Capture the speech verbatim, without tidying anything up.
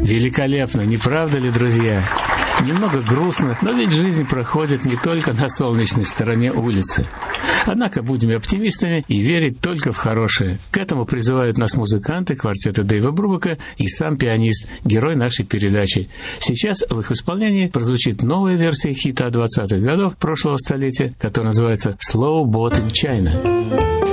Великолепно, не правда ли, друзья? Немного грустно, но ведь жизнь проходит не только на солнечной стороне улицы. Однако будем оптимистами и верить только в хорошее. К этому призывают нас музыканты квартета Дэйва Брубака и сам пианист, герой нашей передачи. Сейчас в их исполнении прозвучит новая версия хита двадцатых годов прошлого столетия, которая называется «Slow Boat in China».